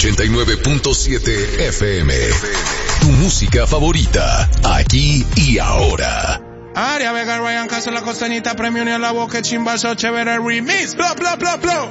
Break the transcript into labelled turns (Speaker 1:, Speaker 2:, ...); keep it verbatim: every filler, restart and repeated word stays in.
Speaker 1: ochenta y nueve punto siete F M. Tu música favorita, aquí y ahora.
Speaker 2: Aria Vega, Ryan Castro, La Costañita, Premio Ni a la Boca, Chimbazo, Chévere Remix, bla, bla, bla, bla.